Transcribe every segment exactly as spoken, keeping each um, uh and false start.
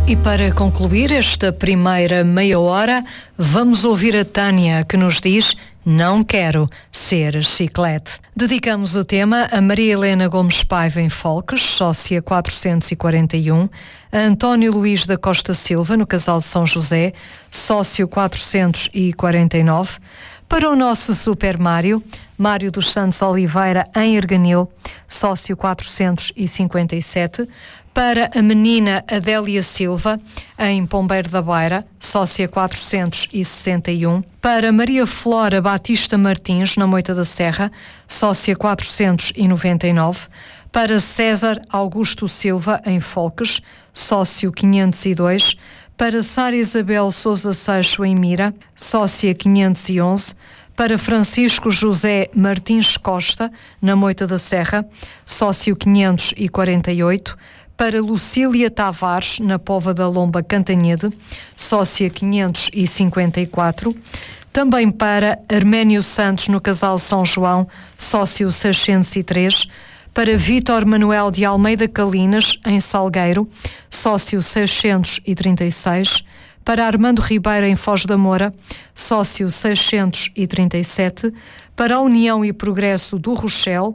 E para concluir esta primeira meia hora, vamos ouvir a Tânia, que nos diz: não quero ser chiclete. Dedicamos o tema a Maria Helena Gomes Paiva em Folques, sócia quatrocentos e quarenta e um, a António Luís da Costa Silva, no Casal de São José, sócio quatrocentos e quarenta e nove, para o nosso Super Mário, Mário dos Santos Oliveira, em Erganil, sócio quatrocentos e cinquenta e sete, para a menina Adélia Silva, em Pombeiro da Beira, sócia quatrocentos e sessenta e um, para Maria Flora Batista Martins, na Moita da Serra, sócia quatrocentos e noventa e nove, para César Augusto Silva, em Folques, sócio quinhentos e dois, para Sara Isabel Sousa Seixo, em Mira, sócia quinhentos e onze, para Francisco José Martins Costa, na Moita da Serra, sócio quinhentos e quarenta e oito, para Lucília Tavares, na Póvoa da Lomba, Cantanhede, sócia quinhentos e cinquenta e quatro, também para Arménio Santos, no Casal São João, sócio seiscentos e três, para Vítor Manuel de Almeida Calinas, em Salgueiro, sócio seiscentos e trinta e seis, para Armando Ribeiro, em Foz da Moura, sócio seiscentos e trinta e sete, para a União e Progresso do Rochel,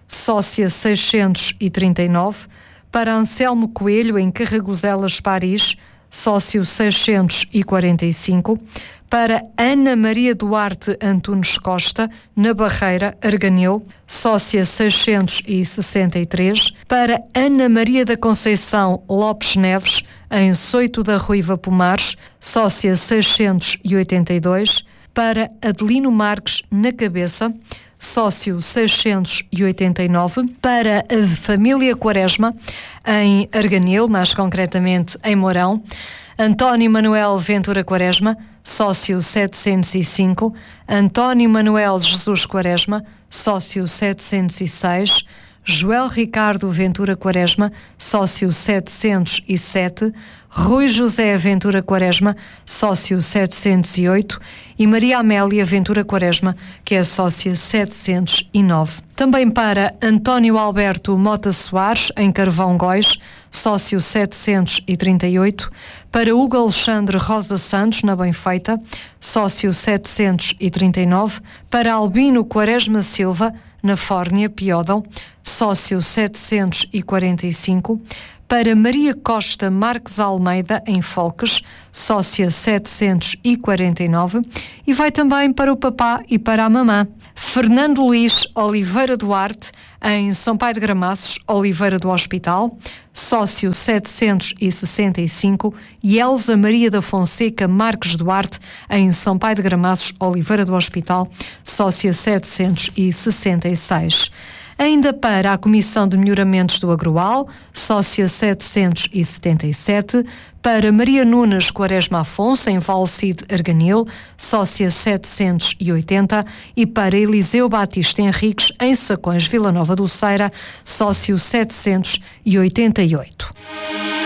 sócia seiscentos e trinta e nove, para Anselmo Coelho, em Carragozelas, Paris, sócio seiscentos e quarenta e cinco, para Ana Maria Duarte Antunes Costa, na Barreira, Arganil, sócia seiscentos e sessenta e três, para Ana Maria da Conceição Lopes Neves, em Soito da Ruiva, Pomares, sócia seiscentos e oitenta e dois, para Adelino Marques, na Cabeça, sócio seiscentos e oitenta e nove, para a família Quaresma, em Arganil, mais concretamente em Mourão, António Manuel Ventura Quaresma, sócio setecentos e cinco, António Manuel Jesus Quaresma, sócio setecentos e seis, Joel Ricardo Ventura Quaresma, sócio setecentos e sete, Rui José Ventura Quaresma, sócio setecentos e oito, e Maria Amélia Ventura Quaresma, que é sócia setecentos e nove. Também para António Alberto Mota Soares, em Carvão Góis, sócio setecentos e trinta e oito, para Hugo Alexandre Rosa Santos, na Benfeita, sócio setecentos e trinta e nove, para Albino Quaresma Silva, na Fórnia, Piódão, sócio setecentos e quarenta e cinco, para Maria Costa Marques Almeida, em Folques, sócia setecentos e quarenta e nove, e vai também para o papá e para a mamã. Fernando Luís Oliveira Duarte, em São Pai de Gramaços, Oliveira do Hospital, sócio setecentos e sessenta e cinco, e Elza Maria da Fonseca Marques Duarte, em São Pai de Gramaços, Oliveira do Hospital, sócia setecentos e sessenta e seis. Ainda para a Comissão de Melhoramentos do Agroal, sócia setecentos e setenta e sete, para Maria Nunes Quaresma Afonso, em Valcide Arganil, sócia setecentos e oitenta, e para Eliseu Batista Henriques, em Sacões Vila Nova do Ceira, sócio setecentos e oitenta e oito.